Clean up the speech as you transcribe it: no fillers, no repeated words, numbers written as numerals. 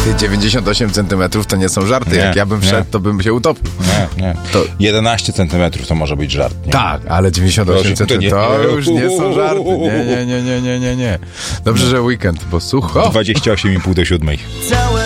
Ty, 98 centymetrów to nie są żarty. Nie, Jak ja bym wszedł, nie. to bym się utopił. Nie. To- 11 centymetrów to może być żart. Nie? Tak, ale 98 centymetrów to już nie są żarty. Nie. Dobrze, że weekend, bo sucho. 28,5 do 7.